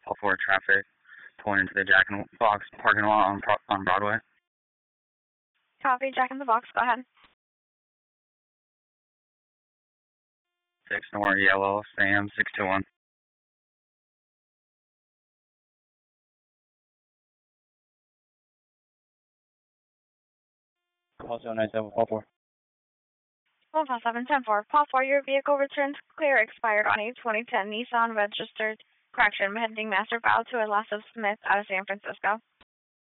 Paul Ford traffic, pulling into the Jack in the Box parking lot on Broadway. Copy, Jack in the Box, go ahead. 6 North Yellow, Sam 621. Call 0974. 15710-4. Paul 4, your vehicle returns clear, expired on a 2010 Nissan registered, heading master file to a loss of Smith out of San Francisco.